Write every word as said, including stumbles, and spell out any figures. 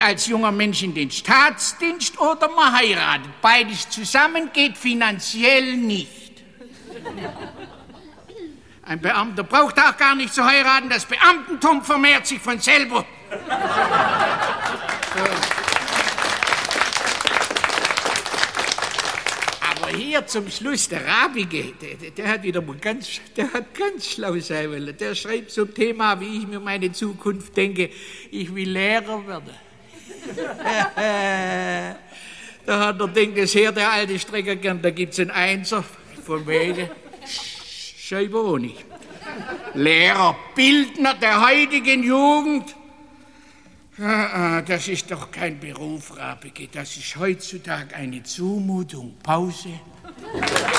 als junger Mensch in den Staatsdienst oder man heiratet. Beides zusammen geht finanziell nicht. Ein Beamter braucht auch gar nicht zu heiraten. Das Beamtentum vermehrt sich von selber. So. Aber hier zum Schluss, der Rabige, der, der hat wieder mal ganz, der hat ganz schlau sein wollen. Der schreibt zum Thema, wie ich mir meine Zukunft denke. Ich will Lehrer werden. Da hat er denkt, das her, der alte Strecker gern, da gibt's einen Einser, von wegen. Scheibe auch nicht. Lehrer, Bildner der heutigen Jugend. Das ist doch kein Beruf, Rabige. Das ist heutzutage eine Zumutung. Pause.